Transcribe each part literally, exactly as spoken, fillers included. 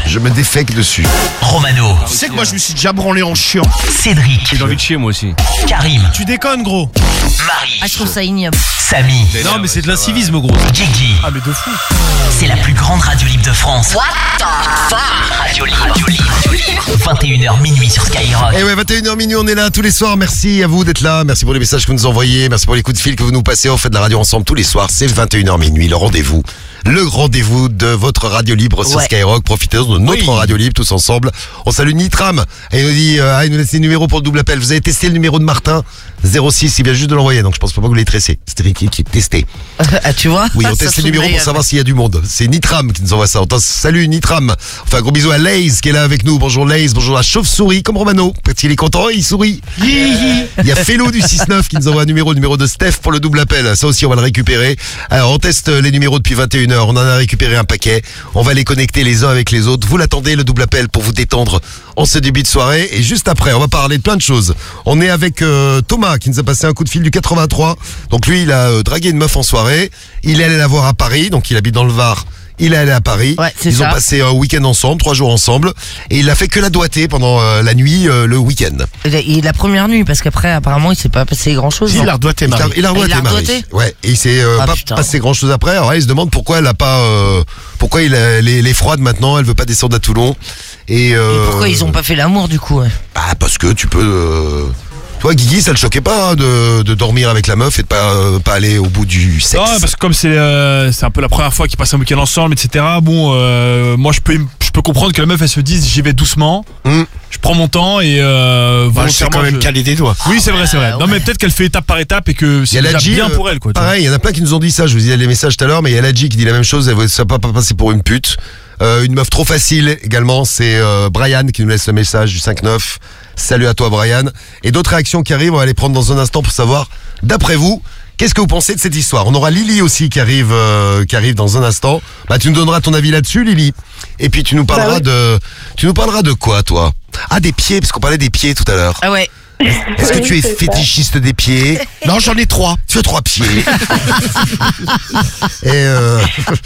Je me défèque dessus. Romano. Tu sais que moi je me suis déjà branlé en chiant. Cédric. J'ai envie de chier moi aussi. Karim. Tu déconnes gros. Marie. Ah, je trouve ça ignoble. Samy. Non mais c'est de l'incivisme gros. Guigui. Ah mais de fou. C'est la plus grande radio libre de France. What the fuck. Radio libre. Radio libre. vingt et une heures minuit sur Skyrock. Et ouais, vingt et une heures minuit, on est là tous les soirs. Merci à vous d'être là. Merci pour les messages que vous nous envoyez. Merci pour les coups de fil que vous nous passez. On fait de la radio ensemble tous les soirs. C'est vingt et une heures minuit, le rendez-vous. Le rendez-vous de votre radio libre sur Ouais. Skyrock. Profitez de notre Oui. radio libre tous ensemble. On salue Nitram. Et il nous dit, euh, ah, il nous laisse les numéros pour le double appel. Vous avez testé le numéro de Martin zéro six, il vient juste de l'envoyer. Donc je pense pas que vous l'ayez tressé. C'était Ricky qui est testé. Ah, tu vois? Oui, on Ça teste les se numéros pour réveille. savoir s'il y a du monde. C'est Nitram qui nous envoie ça. On t'en- Salut Nitram. On fait un gros bisou à Laze qui est là avec nous. Bonjour Laze, bonjour la chauve-souris comme Romano. Quand il est content, il sourit. Il y a Fellow du six neuf qui nous envoie un numéro, le numéro de Steph pour le double appel. Ça aussi, on va le récupérer. Alors, on teste les numéros depuis vingt et une heures. On en a récupéré un paquet. On va les connecter les uns avec les autres. Vous l'attendez, le double appel, pour vous détendre en ce début de soirée. Et juste après, on va parler de plein de choses. On est avec euh, Thomas qui nous a passé un coup de fil du quatre-vingt-trois. Donc lui, il a euh, dragué une meuf en soirée. Il est allé la voir à Paris. Donc il habite dans le Var. Il est allé à Paris. Ouais, c'est Ils ça. ont passé un week-end ensemble, trois jours ensemble. Et il a fait que la doigter pendant euh, la nuit, euh, le week-end. Et la première nuit, parce qu'après, apparemment, il s'est pas passé grand chose. Il a redoité Il a, Marie. il a Ah, il redoité a Marie. redoité Ouais. Et il s'est euh, Ah, pas putain. passé grand chose après. Alors là, il se demande pourquoi elle a pas, euh, pourquoi il a, elle, est, elle est froide maintenant. Elle veut pas descendre à Toulon. Et, euh, Et pourquoi ils ont pas fait l'amour du coup? Ouais. Bah parce que tu peux. Euh... Toi, Guigui, ça le choquait pas hein, de, de dormir avec la meuf et de pas, euh, pas aller au bout du sexe. Non parce que comme c'est euh, c'est un peu la première fois qu'ils passent un week-end ensemble, et cetera. Bon, euh, moi je peux je peux comprendre que la meuf elle se dise j'y vais doucement, Hum. je prends mon temps et euh, Moi je sais volontairement, quand même je- caler des doigts. Oui c'est vrai c'est vrai. Ah, Non ouais. mais peut-être qu'elle fait étape par étape et que Il c'est y a déjà Ladji, bien euh, pour elle quoi. tu vois. Pareil, il y en a plein qui nous ont dit ça. Je vous disais les messages tout à l'heure, mais il y a Ladji qui dit la même chose. Elle veut ça pas, pas passer pour une pute. Euh, une meuf trop facile également, c'est euh, Brian qui nous laisse le message du cinq neuf. Salut à toi Brian. Et d'autres réactions qui arrivent, on va les prendre dans un instant pour savoir, d'après vous, qu'est-ce que vous pensez de cette histoire. On aura Lily aussi qui arrive, euh, qui arrive dans un instant. Bah tu nous donneras ton avis là-dessus Lily. Et puis tu nous parleras Bah oui. de, tu nous parleras de quoi toi? Ah des pieds, parce qu'on parlait des pieds tout à l'heure. Ah ouais. Est-ce que Oui, tu es c'est ça. fétichiste des pieds? Non j'en ai trois. Tu as trois pieds. et, euh,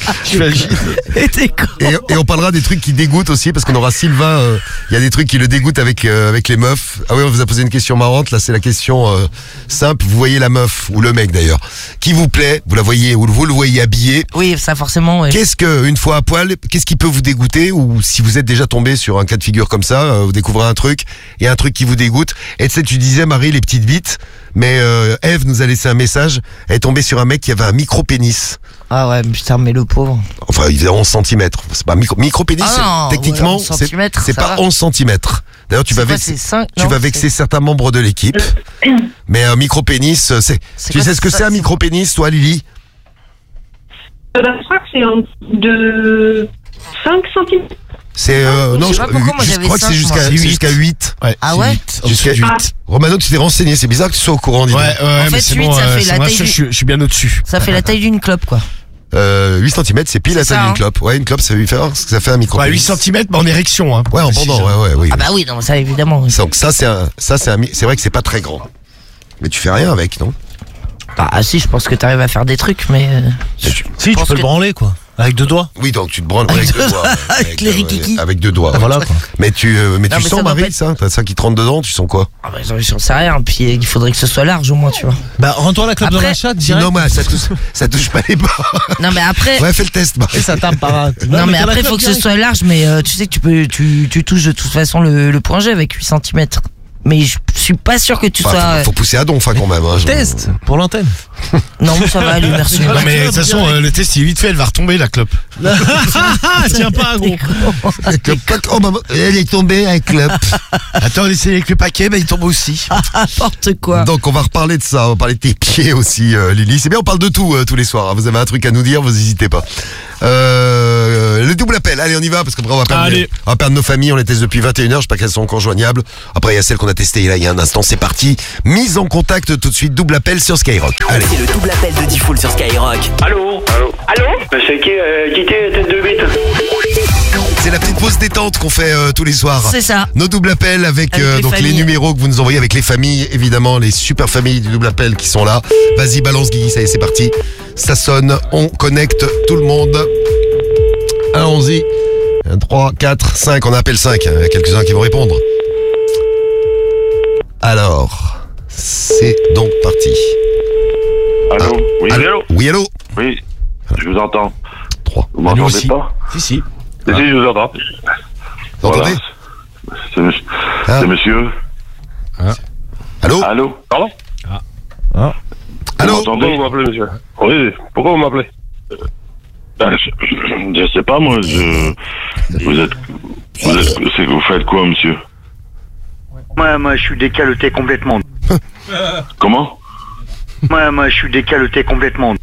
Et t'es con. et, et on parlera des trucs qui dégoûtent aussi, parce qu'on aura Sylvain. euh, Il y a des trucs qui le dégoûtent avec, euh, avec les meufs. Ah oui, on vous a posé une question marrante. Là, c'est la question euh, simple. Vous voyez la meuf, ou le mec d'ailleurs, qui vous plaît, vous la voyez, ou vous le voyez habillé. Oui, ça forcément. Ouais. Qu'est-ce que, une fois à poil, qu'est-ce qui peut vous dégoûter? Ou si vous êtes déjà tombé sur un cas de figure comme ça, euh, vous découvrez un truc, et un truc qui vous dégoûte. Et tu sais, tu disais, Marie, les petites bites. Mais euh, Eve nous a laissé un message. Elle est tombée sur un mec qui avait un micro-pénis. Ah ouais, putain, mais le pauvre. Enfin, il faisait onze centimètres. C'est pas micro, micro-pénis, Ah c'est- non, techniquement, ouais, onze c'est centimètres, c'est ça pas va. onze centimètres. D'ailleurs, tu C'est vas quoi, vexer, c'est cinq, tu non, vas c'est- vexer certains membres de l'équipe. Mais un micro-pénis, euh, c'est. C'est Tu quoi, sais ce que ça, c'est un c'est- micro-pénis, toi, Lily? Euh, je crois que c'est en- de cinq centimètres. C'est. Euh, je non, sais je, pas pourquoi, moi, je j'avais crois que cinq, c'est jusqu'à moi. c'est jusqu'à huit. Ouais. Ah c'est ouais huit. Jusqu'à Au-dessus de huit. huit. Romano, tu t'es renseigné, c'est bizarre que tu sois au courant, dis donc. Ouais, ouais, En mais fait, c'est huit, bon, ça euh, fait ça la me taille rassure, du- je suis- je suis bien au-dessus. Ça fait la taille d'une clope, quoi. Euh, huit centimètres, c'est pile la C'est taille ça, d'une hein. clope. Ouais, une clope, ça veut faire ce que ça fait un Ouais, micro-pénis. huit centimètres, mais en érection. Hein. Ouais, en Précision. pendant, ouais, ouais, oui. Ah bah oui, non, ça évidemment. oui. Donc ça, c'est un, ça, c'est un, mi- c'est vrai que c'est pas très grand. Mais tu fais rien avec, non? Ah si, je pense que t'arrives à faire des trucs, mais... euh, Si, tu pense peux que- le branler, quoi. Avec deux doigts. Oui, donc tu te branles avec, Avec deux deux- doigts. ouais. avec les euh, rikiki. Avec deux doigts. ouais. Voilà, quoi. Mais tu, euh, mais Non, tu mais sens, ça doit Marie, pas être- ça? T'as ça qui te rentre dedans, tu sens quoi? Ah bah j'en sais rien, puis il faudrait que ce soit large au moins, tu vois. Bah, rends-toi la clope dans Après- la chatte, direct. Non, mais ça touche, ça touche pas les bras. Non mais après... Ouais, fais le test, Marie. Et ça tape par Non mais après il faut que ce soit large, mais euh, tu sais que tu peux tu, tu touches de toute façon le, le point G avec huit centimètres. Mais je suis pas sûr que tu Enfin, sois... faut, faut pousser à donf, hein, quand même. Hein, je- Test pour l'antenne. Non mais ça va aller, merci. Non, mais de toute façon, euh, le test, il est vite fait, elle va retomber, la clope. Ah, tiens pas, gros. Le pack- oh, maman, elle est tombée avec clope. Attends, on essaie avec le paquet, bah, il tombe aussi. N'importe quoi. Donc, on va reparler de ça. On va parler de tes pieds aussi, euh, Lily. C'est bien, on parle de tout euh, tous les soirs. hein. Vous avez un truc à nous dire, vous n'hésitez pas. Euh, le double appel. Allez, on y va, parce qu'après, on va perdre, Allez. les- on va perdre nos familles. On les teste depuis vingt et une heures. Je sais pas qu'elles sont encore joignables. Après, il y a celle qu'on a testée là, il y a un instant. C'est parti. Mise en contact tout de suite. Double appel sur Skyrock. Allez. C'est le double appel de Diffoul sur Skyrock. Allô Allô Allô C'est qui, euh, qui t'es, tête de bite? C'est la petite pause détente qu'on fait euh, tous les soirs. C'est ça. Nos double appels avec, Avec euh, les donc les familles. numéros que vous nous envoyez avec les familles, évidemment, les super familles du double appel qui sont là. Vas-y, balance Guigui, ça y est, c'est parti. Ça sonne, on connecte tout le monde. Allons-y. Un trois, quatre, cinq. On appelle cinq. Il y a quelques-uns qui vont répondre. Alors, c'est donc parti. Allô? Oui, Allô allô? Oui, allô Oui, je vous entends. trois. Vous Nous m'entendez aussi. pas? Si, si. Si, si, je vous entends. Vous entendez C'est monsieur. Ah. C'est monsieur. Allô Allô? Pardon? Allô Vous m'entendez? Vous m'appelez, monsieur? Oui, pourquoi vous m'appelez? Ben, je, je sais pas, moi, je... Vous êtes... Vous êtes... c'est- Vous faites quoi, monsieur? Moi, moi, je suis décaloté complètement. Comment? Moi, moi, je suis décaloté complètement.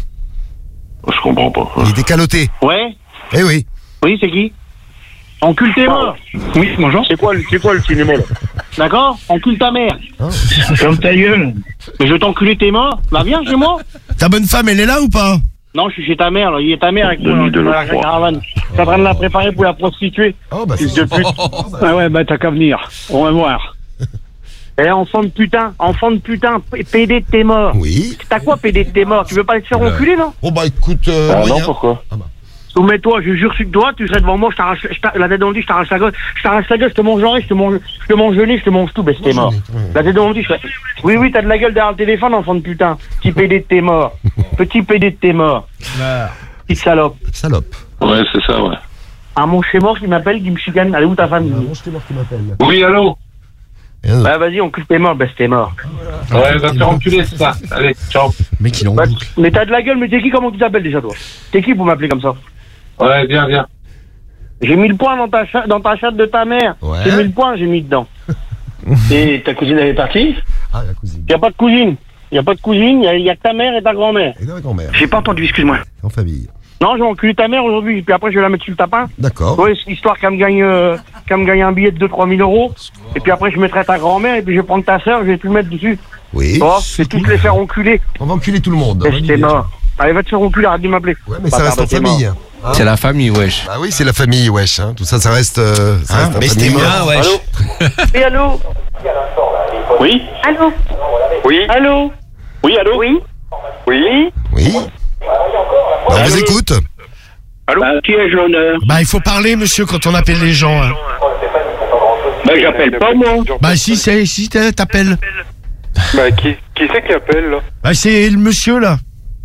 Je comprends pas. Il est décaloté. Ouais? Eh oui. Oui, c'est qui? Encule tes morts. Oui, bonjour. C'est quoi, le- c'est quoi le cinéma, là? D'accord? Encule ta mère. Ferme ta gueule. Mais je vais t'enculer tes morts. Bah, viens chez moi. Ta bonne femme, elle est là ou pas? Non, je suis chez ta mère, là. Il est ta mère avec moi, Denis dans la Delacroix. caravane. Je suis en train de la préparer pour la prostituer. Oh, bah, Fils de pute. Ah ouais, bah, t'as qu'à venir. On va voir. Eh, enfant de putain, enfant de putain, P- pédé de tes morts. Oui. T'as quoi, pédé de tes morts? Tu veux pas te faire enculer, non? Bon, bah, écoute, euh, Ah non, moyen. pourquoi? Soumets-toi, je jure sur toi, tu serais devant moi, je t'arrache, je t'a- la tête dans le dit, je t'arrache la gueule, je t'arrache la gueule, je te mange l'oreille, je te mange, je te mange le nez, je te mange tout, ben c'était mort. La tête dans le dit, je fais, oui, oui, t'as de la gueule derrière le téléphone, enfant de putain. Petit pédé de tes morts. Petit pédé de tes morts. Petite salope. Salope. Ouais, c'est ça, ouais. Un mon chez mort qui m'appelle, qui me chicane. Allez, où ta femme? Oui, allô? Bah, vas-y, on cule tes morts, ben c'était mort. Ouais, va te faire enculer, c'est ça. Allez, ciao. Mec, il est en Bah, boucle. mais t'as de la gueule, mais t'es qui, comment tu t'appelles déjà, toi? T'es qui pour m'appeler comme ça? Ouais, viens, viens. J'ai mis le poing dans ta, cha- dans ta chatte de ta mère. Ouais. J'ai mis le poing, j'ai mis dedans. Et ta cousine, elle est partie? Ah, la cousine. Y a pas de cousine. Y a pas de cousine, y a, y a que ta mère et ta grand-mère. Et la grand-mère. J'ai pas entendu, excuse-moi. En famille. Non, je vais enculer ta mère aujourd'hui, puis après je vais la mettre sur le tapin. D'accord. Ouais, c'est histoire qu'elle me gagne, euh, qu'elle me gagne un billet de deux trois mille euros. Et puis après je mettrai ta grand-mère, et puis je vais prendre ta sœur, je vais tout le mettre dessus. Oui. Oh, je vais tous les faire enculer. On va enculer tout le monde. Et t'es mort. Allez, va te faire enculer, arrête de m'appeler. Ouais, mais ça Bâtard, reste en t'es mort. famille. Hein. C'est la famille, wesh. Bah oui, c'est la famille, wesh. Hein. Tout ça, ça reste, euh, ça Hein, reste en mais famille. c'était bien, wesh. Oui, allô? Oui? Allô? Oui? Allô? Oui, allô? Oui? Oui? Oui. Bah, on vous écoute. Allô? Bah, qui ai-je l'honneur? Bah, il faut parler, monsieur, quand on appelle les gens. Hein. Bah, j'appelle pas, moi. Bah, si, c'est, si t'a- t'appelles. Bah, qui, qui c'est qui appelle, là? Bah, c'est le monsieur, là.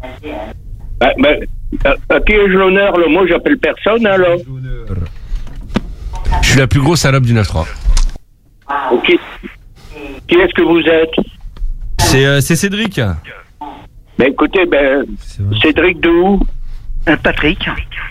Bah, bah, à, à qui ai-je l'honneur, là? Moi, j'appelle personne, alors. Je suis la plus grosse salope du neuf trois. Ok. Qui est-ce que vous êtes? C'est euh, c'est Cédric. Ben écoutez, ben, Cédric de où? Patrick.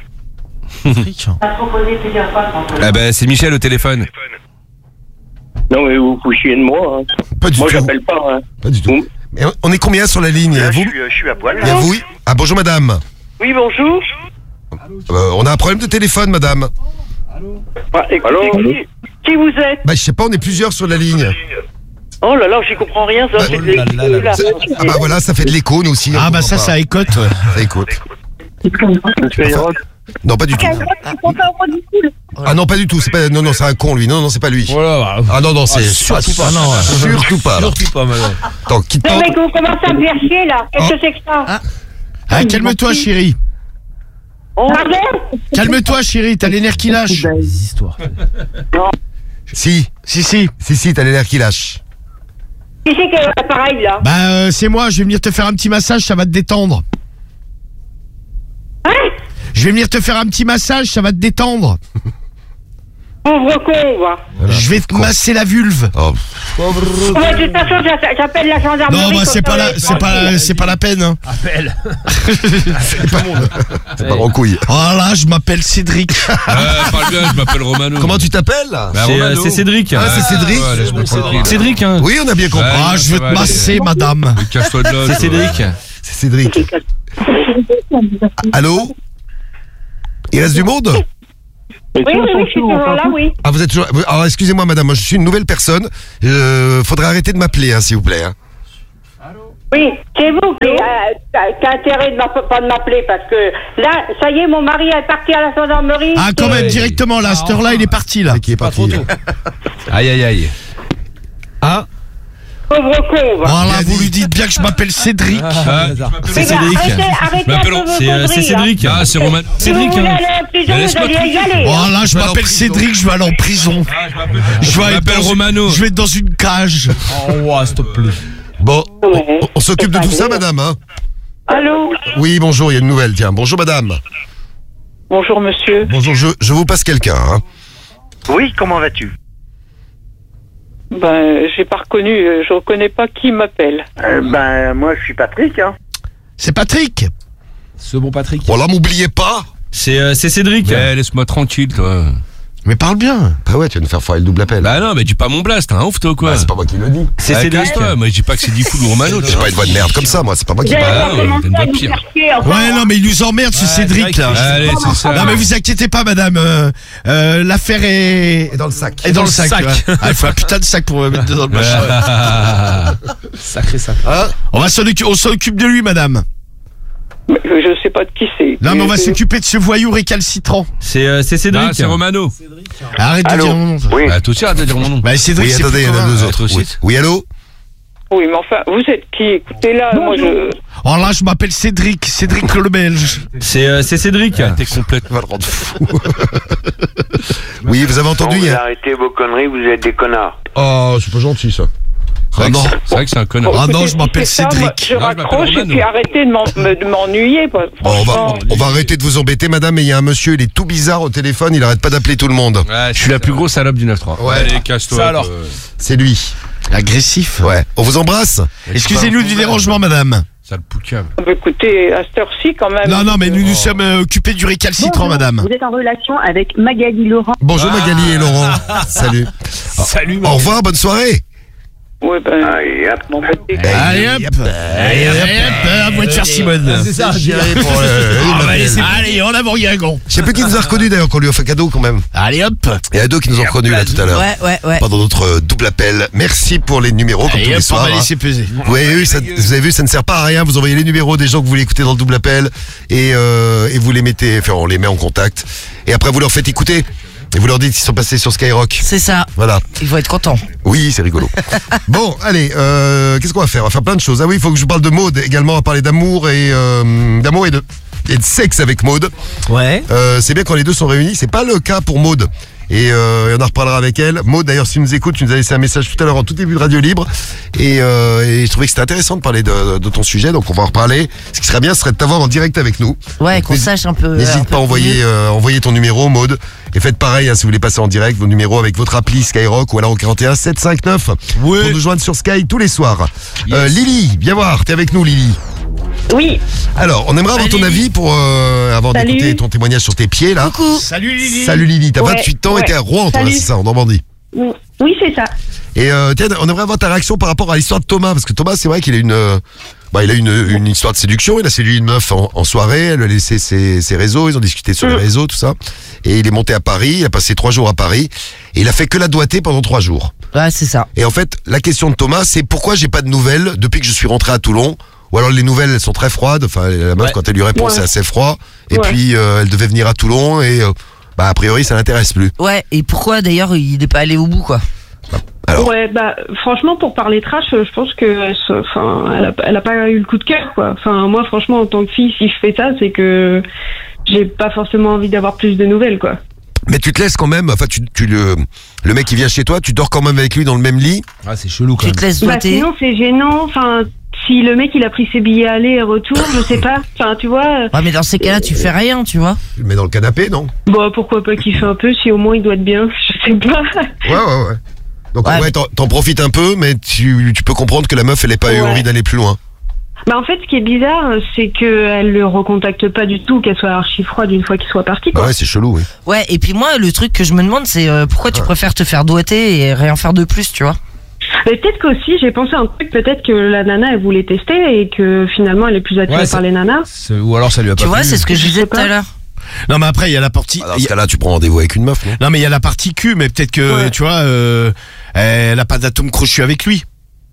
Ah ben c'est Michel au téléphone. Non, mais vous vous chiez de moi. Hein. Pas du Moi, tout. j'appelle pas. Hein. Pas du tout. Vous- Mais on est combien sur la ligne? Là, je, Vous suis, euh, je suis à poil. Et vous, oui. Ah, bonjour, madame. Oui, bonjour. Euh, on a un problème de téléphone, madame. Ah, écoutez, Allô qui, qui vous êtes? Bah, je sais pas, on est plusieurs sur la ligne. Oh là là, j'y comprends rien, ça. c'est des- là là là là. Ah, bah voilà, ça fait de l'écho, nous aussi. Ah, on bah, comprend ça, pas. ça écoute. Ouais. Ça écoute. Non, pas du tout. Ah non, pas du tout. C'est pas. Non, non, c'est un con, lui. Non, non, c'est pas lui. Voilà. Ah non, non, c'est surtout pas. Ah, non, surtout pas. là. Surtout pas, madame. Attends, quitte Non, pas. mais vous commencez à me faire chier, là. Qu'est-ce que c'est que ça? Ah, calme-toi, chérie. Pardon? Calme-toi, chérie. T'as les nerfs qui lâchent. Si, Si, si. si, si, t'as les nerfs qui lâchent. Qui c'est qui a l'appareil, là? Bah, euh, c'est moi. Je vais venir te faire un petit massage. Ça va te détendre. Hein? Je vais venir te faire un petit massage. Ça va te détendre. Pauvre con, va. Je vais te masser la vulve. Oh, Ouais, de toute façon, j'a- j'appelle la gendarmerie. Non, bah, comme c'est ça, pas la, ouais. c'est pas, c'est pas la peine. Hein. c'est pas en couille. Oh là, je m'appelle Cédric. Ouais, parle bien, je m'appelle Romano. Comment tu t'appelles? Bah, C'est euh, Romano. c'est Cédric. Ah, c'est Cédric. Ouais, laisse-moi tranquille. Cédric, hein. Oui, on a bien compris. Ouais. Ah, je vais te ça va masser, aller. madame. Cache-toi de là. C'est toi. Cédric. C'est Cédric. Allô? Il reste du monde? Oui, oui, oui, je suis toujours là, oui. Ah, vous êtes toujours. Alors, excusez-moi, madame, moi, je suis une nouvelle personne. Euh, faudrait arrêter de m'appeler, hein, s'il vous plaît. Hein. Oui, c'est vous qui avez intérêt de m'app- pas de m'appeler parce que là, ça y est, mon mari est parti à la gendarmerie. Ah, quand même, directement, là, à cette heure-là, il est parti, là. C'est qui est parti? Aïe, aïe, aïe. Ah. Pauvre con, va. Voilà, vous lui dites bien que je m'appelle Cédric. Ah, C'est Cédric. Arrêtez, arrêtez Je m'appelle- avec vos c'est, euh, conneries, c'est Cédric. hein. Ah, c'est Roman. Si vous voulez aller en prison, Laisse-moi vous allez y aller. hein. Voilà, je Je vais aller en m'appelle prison. Cédric, je vais aller en prison. Je vais être m'appelle dans une- Romano. Je vais être dans une cage. Oh, s'il te plaît. Bon, on, Ouais. on- on s'occupe de C'est tout pas ça, vrai. madame. Hein. Allô? Oui, bonjour, il y a une nouvelle. Tiens, bonjour, madame. Bonjour, monsieur. Bonjour, je, je vous passe quelqu'un. Hein. Oui, comment vas-tu? Ben, j'ai pas reconnu, euh, je reconnais pas qui m'appelle. euh, Ben, moi, je suis Patrick, hein. C'est Patrick. Ce bon Patrick. Bon, là, m'oubliez pas. C'est euh, c'est Cédric. Eh, laisse-moi tranquille, toi. Mais parle bien. Bah ouais, tu vas nous faire faire le double appel. Bah non, mais dis pas mon blast, t'es un ouf, toi, ou quoi. Bah, c'est pas moi qui le dis. C'est Ah, Cédric. casse-toi. Toi. Moi, je dis pas que c'est Diffoul ou Romano. J'ai pas une voix de merde comme ça, moi. C'est pas moi qui Vous allez parle. bah, voir comment t'as une ça, voix nous pire. faire chier, enfin. Ouais, non, mais il nous emmerde, ce Cédric, là. Allez, c'est ça. Non, mais vous inquiétez pas, madame. euh, euh, L'affaire est... Et dans le sac. est dans le sac. ouais. Ah, il faut un putain de sac pour me mettre dedans le machin. Sacré sac. Hein? On va s'en occu- on s'occupe de lui, madame. Mais Je sais pas de qui c'est. Non, mais on va Je- s'occuper de ce voyou récalcitrant. C'est euh, c'est Cédric. Ah, c'est Romano. Arrête de Allô? dire mon nom. Oui. Bah, toi aussi, arrête de dire mon nom. Bah, Cédric, Oui, c'est attendez, il y en a plus deux commun. autres. toi aussi. Oui. Oui, allô? Oui, mais enfin, vous êtes qui? Écoutez, là, moi, je... Oh là, je m'appelle Cédric. Cédric le Belge. C'est euh, c'est Cédric. T'es complète. On va le rendre fou. Oui, vous avez entendu vous il y a... arrêtez vos conneries, vous êtes des connards. Oh, c'est pas gentil, ça. C'est vrai Ah que non. c'est- c'est vrai que c'est un connard. Ah non, Écoutez, je m'appelle si c'est ça, Cédric. moi, Je Non, je m'appelle raccroche et Romano. puis arrêtez de m'en- me- de m'ennuyer, quoi. Bon, on, va, Franchement. on va arrêter de vous embêter, madame, mais il y a un monsieur, il est tout bizarre au téléphone, il arrête pas d'appeler tout le monde. Ouais, je suis la plus grosse salope du neuf trois. Ouais. Allez, casse-toi. Ça, alors. toi. C'est lui. Agressif. Ouais. On vous embrasse. Excusez-nous du dérangement, madame. Sale poucave. Bah, écoutez, à cette heure-ci, quand même. Non, non, mais nous nous sommes euh, occupés du récalcitrant, madame. Vous êtes en relation avec Magali Laurent. Bonjour Magali et Laurent. Salut. Salut, Au revoir, bonne soirée. Ouais, ben... Allez, hop. Bon, bah, c'est- Allez hop. Allez hop. À moi de faire Simone. C'est ça, je dirais pour le- On va laisser- Allez, en avant, Guingamp. Je sais plus qui nous a reconnus d'ailleurs qu'on lui a fait cadeau quand même. Allez hop. Il y a deux qui nous ont reconnus là tout à l'heure. Ouais, ouais, ouais. Pendant notre euh, double appel. Merci pour les numéros comme Allez tous les hop, on soirs. va hein. laisser peser. Vous avez, vu, ça, vous avez vu, ça ne sert pas à rien. Vous envoyez les numéros des gens que vous voulez écouter dans le double appel et, euh, et vous les mettez, enfin, on les met en contact. Et après, vous leur faites écouter. Et vous leur dites qu'ils sont passés sur Skyrock. C'est ça. Voilà. Il faut être content. Oui, c'est rigolo. Bon, allez, euh, qu'est-ce qu'on va faire? On va faire plein de choses. Ah oui, il faut que je vous parle de Maud également. On va parler d'amour et euh, d'amour et de, et de sexe avec Maud. Ouais. Euh, c'est bien quand les deux sont réunis. C'est pas le cas pour Maud. Et euh, on en reparlera avec elle. Maud, d'ailleurs, si tu nous écoutes, tu nous as laissé un message tout à l'heure en tout début de Radio Libre. Et, euh, et je trouvais que c'était intéressant de parler de, de ton sujet, donc on va en reparler. Ce qui serait bien, ce serait de t'avoir en direct avec nous. Ouais, Donc, qu'on n'hésite- sache un peu. un N'hésite peu pas à envoyer, mieux. euh, envoyer ton numéro, Maud. Et faites pareil, hein, si vous voulez passer en direct, vos numéros avec votre appli Skyrock ou alors au quarante et un sept cent cinquante-neuf Ouais. pour nous joindre sur Sky tous les soirs. Euh, Lily, viens voir, t'es avec nous, Lily. Oui, Alors, on aimerait avoir ton avis pour euh, avant Salut. d'écouter ton témoignage sur tes pieds là. Coucou. Salut Lily. Salut Lily, t'as Ouais, vingt-huit ans et ouais. t'es à Rouen, toi, Salut. c'est ça, en Normandie. oui, c'est ça. Et euh, tiens, on aimerait avoir ta réaction par rapport à l'histoire de Thomas, parce que Thomas, c'est vrai qu'il a une, euh, bah, il a une, une histoire de séduction. Il a séduit une meuf en, en soirée, elle lui a laissé ses, ses réseaux, ils ont discuté sur les réseaux, tout ça. Et il est monté à Paris, il a passé trois jours à Paris, et il a fait que la doigté pendant trois jours. Ouais, c'est ça. Et en fait, la question de Thomas, c'est pourquoi j'ai pas de nouvelles depuis que je suis rentré à Toulon. Ou alors les nouvelles, elles sont très froides. Enfin, la meuf, Ouais. quand elle lui répond, Ouais. c'est assez froid. Et Ouais. puis, euh, elle devait venir à Toulon et, euh, bah, a priori, ça l'intéresse plus. Ouais, et pourquoi d'ailleurs il n'est pas allé au bout, quoi? Alors, Ouais, bah, franchement, pour parler trash, je pense que, elle se- enfin, elle a, elle a pas eu le coup de cœur, quoi. Enfin, moi, franchement, en tant que fille, si je fais ça, c'est que j'ai pas forcément envie d'avoir plus de nouvelles, quoi. mais tu te laisses quand même, enfin, tu, tu le, le mec qui vient chez toi, tu dors quand même avec lui dans le même lit. Ah, c'est chelou quand Tu même. te laisses Bah, doigter. sinon, c'est gênant. Enfin, si le mec, il a pris ses billets aller et retour, je sais pas. Enfin, tu vois. euh, Ouais, mais dans ces cas-là, tu fais rien, tu vois. Tu le mets dans le canapé, non? Bon, pourquoi pas kiffer un peu, si au moins il doit être bien. Je sais pas. Ouais, ouais, ouais. Donc, Ouais, ouais, mais- t'en, t'en profites un peu, mais tu, tu peux comprendre que la meuf, elle ait pas eu Ouais. envie d'aller plus loin. Bah, en fait, ce qui est bizarre, c'est qu'elle le recontacte pas du tout, qu'elle soit archi froide une fois qu'il soit parti, Bah quoi. ouais, c'est chelou, oui. Ouais, et puis moi, le truc que je me demande, c'est euh, pourquoi tu préfères te faire doigter et rien faire de plus, tu vois. Mais peut-être qu'aussi, j'ai pensé à un truc, peut-être que la nana, elle voulait tester et que finalement, elle est plus attirée Ouais, par c'est- les nanas. C'est- Ou alors ça lui a pas Tu vois, plu. c'est ce que je Je disais sais tout à pas. l'heure. Non, mais après, il y a la partie. Ah, dans il y ce a- cas-là, tu prends rendez-vous avec une meuf, non? Non, mais il y a la partie cul, mais peut-être que, Ouais. tu vois, euh, elle a pas d'atome crochu avec lui.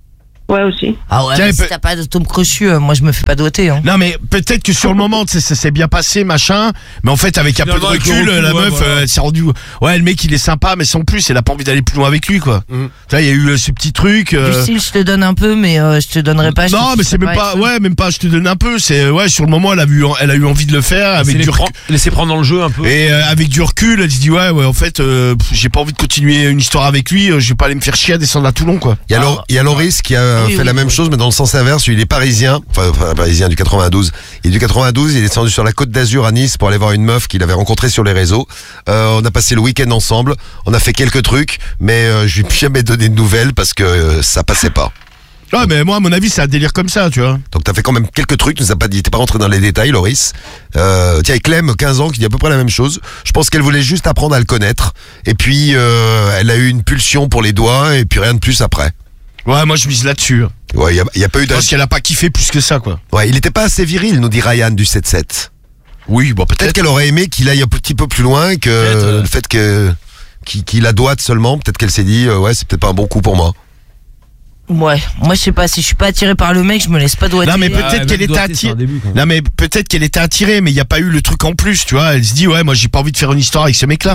Ouais, aussi. Ah ouais, Tiens, mais si peut- t'as pas d'atome crochu, euh, moi je me fais pas doigter. Hein. Non mais peut-être que sur le moment tu sais, ça s'est bien passé machin, mais en fait avec un peu de Finalement, avec le recul, recul, la ouais, meuf voilà. euh, elle s'est rendue, ouais le mec il est sympa mais sans plus, elle a pas envie d'aller plus loin avec lui quoi. Mm. Tu vois il y a eu euh, ce petit truc. euh, Du style, je te donne un peu, mais euh, je te donnerai pas. je Non te mais c'est ferai même pas, avec ça. ouais même pas, je te donne un peu, c'est ouais sur le moment elle a vu, elle a eu envie de le faire avec Laissez du les recul. prendre- laissez prendre dans le jeu un peu. Et euh, avec du recul, elle se dit ouais ouais en fait euh, pff, j'ai pas envie de continuer une histoire avec lui, euh, je vais pas aller me faire chier à descendre à Toulon quoi. Il y a, Lor- il y a Loris qui a Oui, fait oui, la même oui. chose, mais dans le sens inverse. Il est parisien, enfin, enfin, parisien du quatre-vingt-douze. Il est du quatre-vingt-douze, il est descendu sur la Côte d'Azur à Nice pour aller voir une meuf qu'il avait rencontrée sur les réseaux. Euh, on a passé le week-end ensemble, on a fait quelques trucs, mais euh, je lui ai jamais donné de nouvelles parce que euh, ça passait pas. Ouais mais moi à mon avis c'est un délire comme ça tu vois. Donc t'as fait quand même quelques trucs, tu nous as pas dit, t'es pas rentré dans les détails, Loris. Euh, tiens, et Clem, quinze ans, qui dit à peu près la même chose. Je pense qu'elle voulait juste apprendre à le connaître. Et puis, euh, elle a eu une pulsion pour les doigts, et puis rien de plus après. Ouais moi je mise là-dessus. Ouais, il y a, y a pas eu Je de... pense qu'elle a pas kiffé plus que ça quoi. Ouais, il était pas assez viril, nous dit Ryan du sept sept. Oui bon Peut-être peut-être. qu'elle aurait aimé qu'il aille un petit peu plus loin, que Peut-être, euh, ouais. le fait que qu'il qu'il la doite seulement, peut-être qu'elle s'est dit, euh, ouais, c'est peut-être pas un bon coup pour moi. Ouais, moi je sais pas, si je suis pas attiré par le mec, je me laisse pas doigter. Non mais Ah, peut-être même qu'elle était doigté, c'est un attirée. début, quand même. Non mais peut-être qu'elle était attirée, mais il n'y a pas eu le truc en plus, tu vois. Elle se dit ouais, moi j'ai pas envie de faire une histoire avec ce mec-là.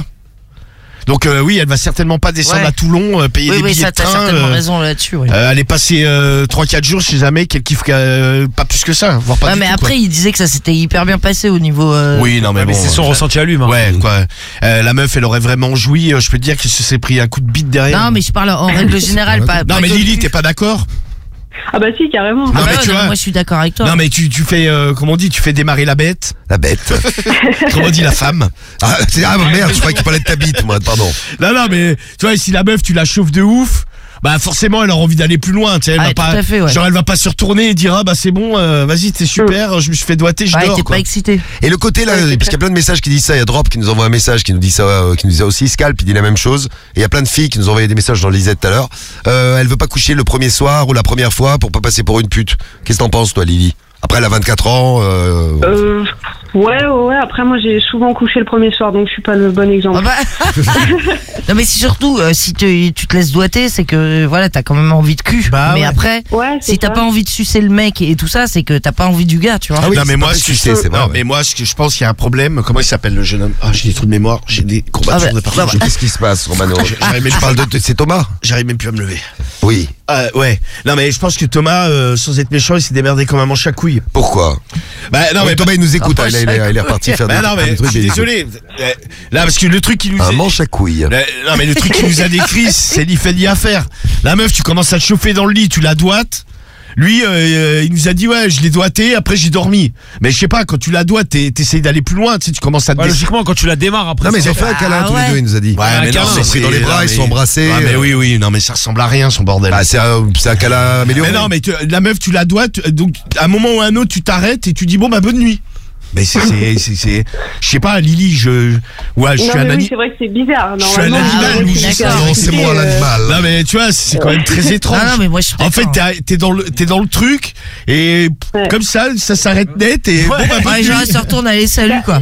Donc euh, oui, elle va certainement pas descendre Ouais. à Toulon, euh, payer Oui, des oui, billets ça de t'as train. certainement euh, raison là-dessus. Oui. euh, aller passer euh, trois quatre jours chez un mec qu'elle kiffe euh, pas plus que ça, voire pas Ouais, du mais tout, après, quoi. il disait que ça s'était hyper bien passé au niveau. euh, Oui, non mais Ouais, mais bon. c'est son euh, ressenti à lui, man. Ouais, quoi. Euh, la meuf, elle aurait vraiment joui. euh, Je peux te dire qu'elle se s'est pris un coup de bite derrière. Non, mais je parle en règle générale, pas. Non pas mais que Lily, le cul. t'es pas d'accord? Ah bah si, carrément. Non, Ah mais bah tu ouais, non, vois- moi je suis d'accord avec toi. Non mais tu tu fais euh, comment on dit, tu fais démarrer la bête. La bête. Comment on dit la femme? Ah, c'est- ah merde, je croyais qu'il parlait de ta bite, moi, pardon. Non, non, mais tu vois, si la meuf, tu la chauffes de ouf, bah forcément, elle aura envie d'aller plus loin. Tu sais, elle Ah, va tout pas, à fait, ouais. genre, elle va pas se retourner et dire ah bah c'est bon, euh, vas-y, t'es super, je me suis fait doigter, je Ouais, dors. t'es Quoi. pas excité. Et le côté là, Ouais, c'est parce qu'il y a plein de messages qui disent ça, il y a Drop qui nous envoie un message qui nous dit ça, euh, qui nous dit ça aussi, Scalp il dit la même chose, et il y a plein de filles qui nous ont envoyé des messages, j'en lisais tout à l'heure. Euh, elle veut pas coucher le premier soir ou la première fois pour pas passer pour une pute. Qu'est-ce que t'en penses toi, Lily? Après elle a vingt-quatre ans, euh... Euh, ouais, ouais, ouais. Après, moi, j'ai souvent couché le premier soir, donc je suis pas le bon exemple. Ah bah... non, mais c'est surtout, euh, si te- tu te laisses doigter, c'est que euh, voilà, t'as quand même envie de cul. Bah mais ouais. après, Ouais, c'est si t'as ça. pas envie de sucer le mec et tout ça, c'est que t'as pas envie du gars, tu vois. Ah oui, non c'est mais pas moi mal ce que sucé, je c'est vrai, non, ouais. mais moi ce que je pense qu'il y a un problème. Comment il s'appelle le jeune homme? Ah j'ai des trous de mémoire, j'ai des courbatures Ah bah, de partout. bah, bah. Qu'est-ce qui se passe, Romano? J'arrive même Je parle de, c'est Thomas? J'arrive même plus à me lever. Oui. Euh, ouais. Non mais je pense que Thomas, euh, sans être méchant, il s'est démerdé comme un manche à couilles. Pourquoi? Bah non Ouais, mais Thomas il nous écoute, Ah, hein, il, est- il est- il est reparti faire Bah des, non des mais trucs. je suis mais- désolé. Euh, Là parce que le truc qui nous Un est- manche à couilles. Le- non mais le truc qu'il nous a décrit, c'est ni fait ni à faire. La meuf, tu commences à te chauffer dans le lit, tu la doites. Lui, euh, il nous a dit ouais, je l'ai doigté, après j'ai dormi. Mais je sais pas, quand tu la doites, t'es- t'essayes d'aller plus loin, tu sais, tu commences à te Ouais, dé- logiquement, quand tu la démarres après. Non mais ils c'est- ont fait un câlin Ah tous les ouais. deux, il nous a dit. Ouais, mais câlin, non, ils sont pris dans les bras, non, ils mais- sont embrassés. Ouais, mais euh. oui, oui, non mais ça ressemble à rien son bordel. Bah, c'est un, c'est un câlin amélioré. mais non, mais tu- la meuf, tu la doites, donc à un moment ou à un autre, tu t'arrêtes et tu dis bon bah bonne nuit. Mais c'est, c'est, c'est, c'est- je sais pas, Lily, je, ouais, je Non, suis un mais oui, ani- c'est vrai que c'est bizarre. Je suis un Normalement, animal, euh, ou c'est je sais d'accord. pas, Non, c'est moi Euh, l'animal. Non mais tu vois, c'est quand même très étrange. Non, non, mais moi je suis En fait, d'accord. t'es, t'es dans le, t'es dans le truc et Ouais. comme ça, ça s'arrête net et bon, bah, bonne Ouais, nuit. genre, elle se retourne, allez, salut, quoi.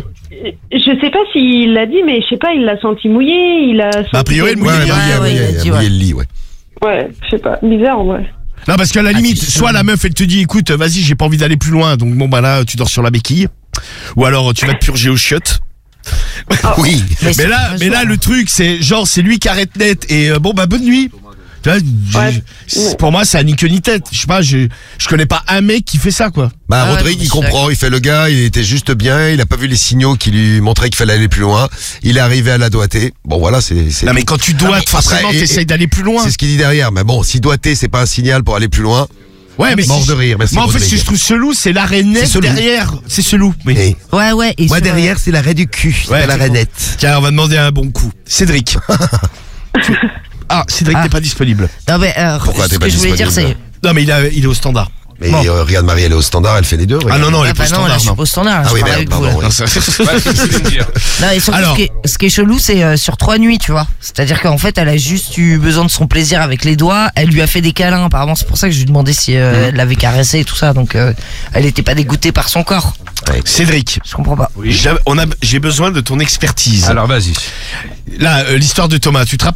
Je sais pas s'il l'a dit, mais je sais pas, il l'a senti mouillé, il a senti... Bah, a priori, le Ouais, mouillé, ouais, ouais, ouais, ouais, il a ouais, dit, mouillé ouais. le lit, ouais. Ouais, je sais pas, bizarre en vrai. Non, parce qu'à la limite, c'est soit sûr. la meuf, elle te dit, écoute, vas-y, j'ai pas envie d'aller plus loin, donc bon, bah là, tu dors sur la béquille. Ou alors, tu vas te purger aux chiottes. Oui. Mais Mais c'est là, pas mais sûr. là, le truc, c'est genre, c'est lui qui arrête net et euh, bon, bah, bonne nuit. Tu vois, j'ai- Ouais. c'est- pour moi, c'est un ni queue ni tête. Je sais pas, je, je connais pas un mec qui fait ça, quoi. Bah, Ah ouais, Rodrigue, non, il je suis comprend, il fait le gars, il était juste bien, il a pas vu les signaux qui lui montraient qu'il fallait aller plus loin. Il est arrivé à la doigter. Bon, voilà, c'est, c'est. Non, mais quand tu dois, Non, mais forcément, après, et- t'essayes d'aller plus loin. C'est ce qu'il dit derrière. Mais bon, si doigter, c'est pas un signal pour aller plus loin. Ouais, mais Mort si- de rire, merci, Moi, en fait, Rodrigue. ce que je trouve chelou, c'est l'arrêt net C'est chelou. derrière. C'est chelou. Oui. Et Ouais, ouais. Et moi, sur, euh, derrière, c'est l'arrêt du cul. C'est Ouais, pas la c'est rainette. Tiens, on va demander un bon coup. Cédric. Ah, Cédric Ah. n'est pas disponible. Non, mais euh, Pourquoi t'es ce pas que je voulais dire, c'est. disponible Non, mais il, a, il est au standard. Mais Bon. euh, regarde, Marie, elle est au standard, elle fait les deux. Ah regarde. non, non, elle Ah est pas bah au non, là, standard. je suis non. pas au standard, là, Ah je oui, parle merde, avec vous, pardon, là. oui. Non, ça- Ouais, c'est ce que je voulais dire. Non, et surtout, Alors. ce, qui est, ce qui est chelou, c'est euh, sur trois nuits, tu vois. C'est-à-dire qu'en fait, elle a juste eu besoin de son plaisir avec les doigts. Elle lui a fait des câlins, apparemment. C'est pour ça que je lui demandais si euh, elle l'avait caressé et tout ça. Donc, euh, elle était pas dégoûtée par son corps. Cédric, Je comprends pas. j'ai- on a- j'ai besoin de ton expertise. Alors, vas-y. Là, euh, l'histoire de Thomas, tu te rappelles?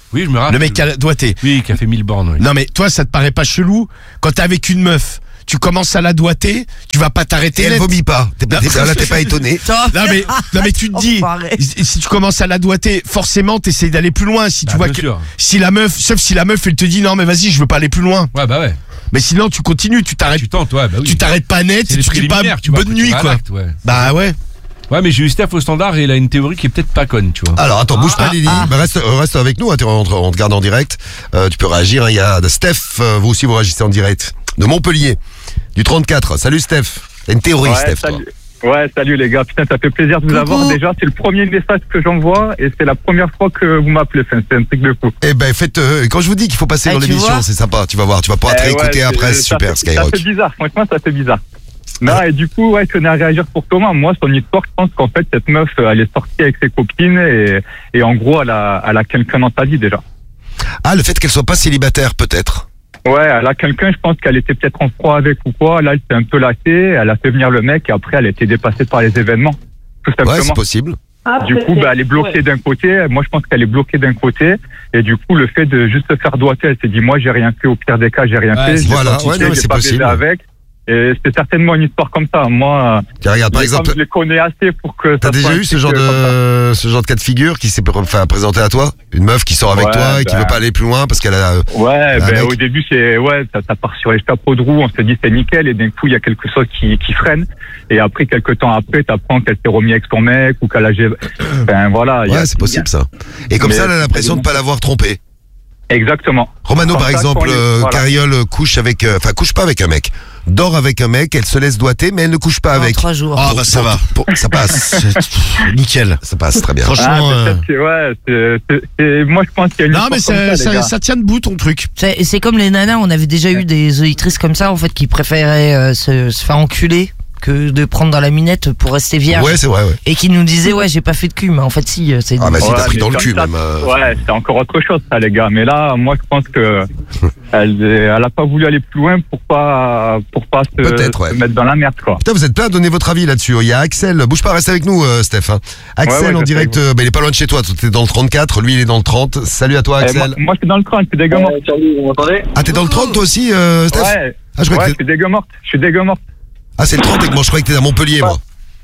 Oui, je me rappelle. Le mec qui a doigté. Oui, qui a fait mille bornes. Oui. Non mais toi, ça te paraît pas chelou quand t'es avec une meuf, tu commences à la doigter, tu vas pas t'arrêter. Et elle net. vomit pas. T'es pas, t'es, là, t'es pas étonné. Non mais, non mais tu te dis, si si tu commences à la doigter, forcément t'essayes d'aller plus loin. Si tu Bah, vois bien que, sûr. si la meuf, sauf si la meuf elle te dit non mais vas-y, je veux pas aller plus loin. Ouais, bah ouais. Mais sinon tu continues, tu t'arrêtes. Tu tentes, ouais, bah oui. Tu t'arrêtes pas net, C'est les tu dis pas préliminaires, tu vois, bonne après, tu nuit vas à quoi. l'acte, ouais. Bah ouais. Ouais, mais j'ai eu Steph au standard et il a une théorie qui est peut-être pas conne, tu vois. Alors attends, bouge pas Ah, Lily, ah. Bah, reste, euh, reste avec nous, hein, t'es- on, te- on te garde en direct. Euh, tu peux réagir, hein, il y a Steph, euh, vous aussi vous réagissez en direct. De Montpellier, du trente-quatre. Salut Steph. T'as une théorie Ouais, Steph, toi. salut. Ouais, salut les gars. Putain, ça fait plaisir de vous Coucou. avoir. Déjà, c'est le premier message que j'envoie et c'est la première fois que vous m'appelez. Enfin, c'est un truc de fou. Eh ben faites, euh, quand je vous dis qu'il faut passer Ah, dans tu l'émission, vois c'est sympa, tu vas voir, tu vas pouvoir te Eh réécouter ouais, après, c'est- c'est super ça fait, Skyrock. Ça fait bizarre. Franchement, ça fait bizarre. Non, Ah. et du coup, ouais, je tenais à réagir pour Thomas. Moi, son histoire, je pense qu'en fait, cette meuf, euh, elle est sortie avec ses copines et, et en gros, elle a, elle a quelqu'un dans sa vie déjà. Ah, le fait qu'elle soit pas célibataire, peut-être. Ouais, elle a quelqu'un, je pense qu'elle était peut-être en froid avec ou quoi. Là, elle s'est un peu lassée, elle a fait venir le mec et après, elle a été dépassée par les événements. Tout simplement. Ouais, c'est possible. Ah, Du coup, bah, elle est bloquée d'un côté. Moi, je pense qu'elle est bloquée d'un côté. Et du coup, le fait de juste se faire doigter, elle s'est dit, moi, j'ai rien fait. Au pire des cas, j'ai rien Ouais, fait. c'est- J'ai voilà. pas touché, Ouais, non, mais j'ai c'est pas baisé possible. avec. Et c'est certainement une histoire comme ça. Moi, Tiens, regarde, par mais exemple, comme je les connais assez pour que t'as ça déjà soit eu un ce truc, genre euh, de, ce genre de cas de figure qui s'est pr- enfin, présenté à toi? Une meuf qui sort avec Ouais, toi et qui bah. veut pas aller plus loin parce qu'elle a, comme ça. Ouais, Un ben, mec. au début, c'est, ouais, ça, ça part sur les chapeaux de roue. On se dit, c'est nickel. Et d'un coup, il y a quelque chose qui, qui freine. Et après, quelques temps après, t'apprends qu'elle s'est remis avec son mec ou qu'elle a, ben, voilà. il y a- ouais, c'est possible ça. Et comme Mais- ça, elle a l'impression de pas l'avoir trompé. Exactement. Romano, Comme par ça, exemple, quand il- euh, voilà. Cariole euh, couche avec, euh, enfin, couche pas avec un mec, dort avec un mec, elle se laisse doigter, mais elle ne couche pas En avec. trois jours. Ah bah ça va. Pour- ça passe, Nickel. ça passe très bien. Ah, Franchement. euh, peut-être que, ouais, c'est, c'est, c'est- moi, je pense qu'il y a une Non mais histoire ça, comme ça, ça, les gars. ça tient debout ton truc. C'est c'est comme les nanas, on avait déjà eu des auditrices comme ça en fait qui préféraient euh, se, se faire enculer que de prendre dans la minette pour rester vierge. Ouais, c'est vrai, ouais. Et qui nous disaient ouais j'ai pas fait de cul, mais en fait si euh, c'est. Ah bah si, Ouais, t'as pris mais dans le comme cul, ça, même. euh. Ouais, c'est encore autre chose, ça, les gars. Mais là, moi, je pense que elle, elle a pas voulu aller plus loin pour pas, pour pas se, Peut-être, ouais. se mettre dans la merde, quoi. Putain, vous êtes plein à donner votre avis là-dessus. Il y a Axel, bouge pas, reste avec nous, euh, Steph. hein. Axel Ouais, ouais, en je direct, sais, euh, bah, il est pas loin de chez toi. Toi, t'es dans le trente-quatre, lui, il est dans le trente. Salut à toi, Eh, Axel. moi, moi, je suis dans le train, je suis des gars morts. Salut, vous m'entendez? Ah, t'es dans le trente, toi aussi, euh, Steph Ouais, Ah, je crois ouais, que je t'es- suis des gars morts. Je suis des gars morts. Ah, c'est le trente, et que moi, je croyais que t'étais à Montpellier, moi.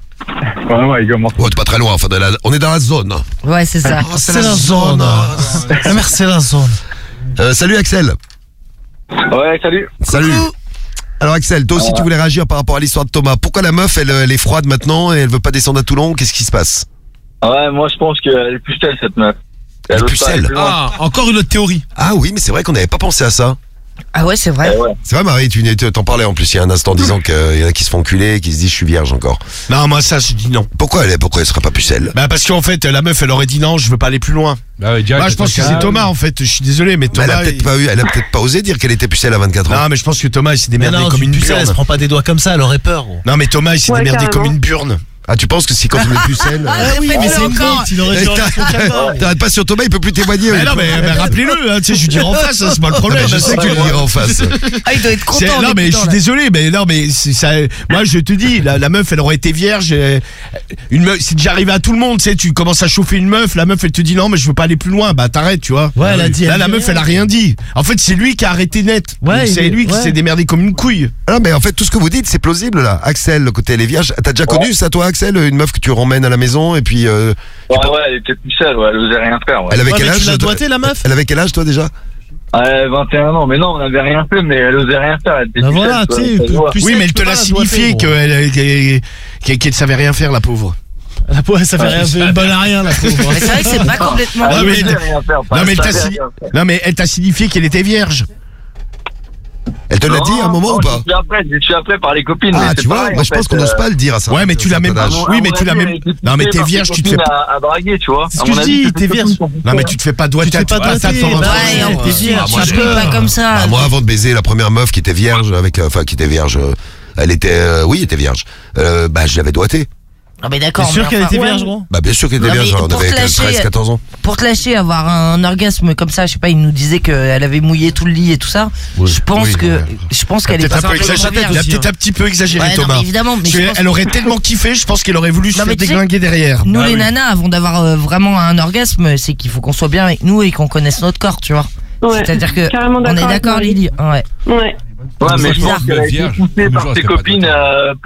Ouais, ouais, des gars morts. Ouais, t'es pas très loin, enfin, de la- on est dans la zone. Ouais c'est ça. Oh, c'est la zone. La mer c'est la zone. Euh, salut, Axel. Ouais, salut. Salut. Alors, Axel, toi aussi, tu voulais réagir par rapport à l'histoire de Thomas. Pourquoi la meuf, elle, elle est froide maintenant et elle veut pas descendre à Toulon? Qu'est-ce qui se passe? Ouais, moi, je pense qu'elle est pucelle, cette meuf. Elle est ose pas pucelle. aller plus loin. Ah, encore une autre théorie. Ah oui, mais c'est vrai qu'on n'avait pas pensé à ça. Ah ouais c'est vrai. Eh ouais. C'est vrai, Marie, tu tu- t'en parlais en plus il y a un instant, disant qu'il y en a qui se font enculer, qui se disent je suis vierge encore. Non moi ça je dis non. Pourquoi elle est, pourquoi elle serait pas pucelle? Bah parce qu'en fait la meuf elle aurait dit non je veux pas aller plus loin. Bah ouais, direct, Bah je pense que c'est Thomas en fait. Je suis désolé mais Mais elle Thomas. a peut-être il- pas eu, elle a peut-être pas osé dire qu'elle était pucelle à vingt-quatre ans. Non mais je pense que Thomas il s'est Mais démerdé non, comme une une pucelle, elle se burne. prend pas des doigts comme ça, elle aurait peur. gros. Non mais Thomas il s'est Ouais, démerdé carrément. comme une burne. Ah, tu penses que si quand on est pucelle. Ah, euh, oui, mais c'est encore. Il aurait dû enlever son calmant. T'arrêtes pas sur Thomas, il peut plus témoigner. Mais non mais, mais rappelez-le hein, tu sais je lui dirai en face hein, c'est pas le problème. Ah, mais je sais que tu le diras en face. Ah il doit être C'est- content. non en mais je écoutant, suis là. désolé mais non mais c'est ça moi je te dis la, la meuf elle aurait été vierge euh, une meuf c'est déjà arrivé à tout le monde tu sais tu commences à chauffer une meuf la meuf elle te dit non mais je veux pas aller plus loin bah t'arrêtes tu vois. Ouais, elle a dit. Là elle la dit meuf rien. elle a rien dit. En fait c'est lui qui a arrêté net. Ouais, Donc, c'est il est- lui qui ouais. s'est démerdé comme une couille. Ah, mais en fait, tout ce que vous dites, c'est plausible, là. Axel, le côté elle est vierge. T'as déjà connu ça, toi, Axel? Une meuf que tu ramènes à la maison et puis, euh, Ouais, ouais, elle était pucelle, ouais, elle osait rien faire, ouais. elle avait Ouais, quel mais âge? tu l'as toi doigté, la meuf? Elle avait quel âge, toi, déjà? Ouais, vingt et un ans, mais non, on n'avait rien fait, mais elle osait rien faire. Elle était Bah pucelle, voilà, quoi, tu sais, ça se voit. plus- Oui mais elle tu te peux l'a pas la doigter, signifié gros. qu'elle qu'elle- qu'elle- qu'elle savait rien faire la pauvre. La pauvre, ça fait rien, c'est une bonne à rien, la pauvre. Mais c'est vrai que c'est pas complètement. Ah, Elle mais osait elle- rien faire, Non mais, elle elle t'a savait signi- rien faire. non mais elle t'a signifié qu'elle était vierge. Elle te l'a dit à un moment Non, ou pas? Je suis appelé, je suis appelé par les copines. Ah, mais tu c'est vois, pareil, moi, en je pense fait, qu'on n'ose euh, pas le dire à ça. Ouais mais tu l'as même pas. à mon- Oui à mais mon tu l'as avis, même. elle était Non mais poussée t'es par ses vierge tu te fais copines pas. à, à draguer, tu vois. C'est ce À que mon je avis, dis, ses t'es copines vierge. sont Non mais tu te fais pas doigter. Tu te fais pas Ah, ça, doigter, ça, ça, bah, ça, Ouais, en plus, vierge, tu moi, te j'ai- pries pas comme ça. Bah, moi, avant de baiser la première meuf qui était vierge avec, euh, enfin, qui était vierge, euh, elle était, euh, oui, elle était vierge. Euh, bah, je l'avais doigté. Ah mais d'accord. T'es sûr mais qu'elle enfin, était ouais. vierge, gros? Bah bien sûr qu'elle était Non, mais vierge, on pour avait te lâcher- treize quatorze ans. Pour te lâcher, avoir un orgasme comme ça, je sais pas, il nous disait qu'elle avait mouillé tout le lit et tout ça. Je pense Oui, que, ouais. je pense qu'elle est Peut-être pas un peu forcément exagéré. vierge. Il a peut-être un petit peu exagéré, Ouais, non, Thomas. mais évidemment, mais Parce je que pense- Elle aurait tellement kiffé, je pense qu'elle aurait voulu se Non, faire mais tu sais, déglinguer derrière. Nous Ah les oui. nanas, avant d'avoir euh, vraiment un orgasme, c'est qu'il faut qu'on soit bien avec nous et qu'on connaisse notre corps, tu vois. Ouais. C'est-à-dire que Carrément on est d'accord avec d'accord, Marie. Lily. Ouais. Ouais. Ouais, C'est mais je bizarre. pense qu'elle a été Vierge. poussée par Bonjour, ses c'était pas copines euh,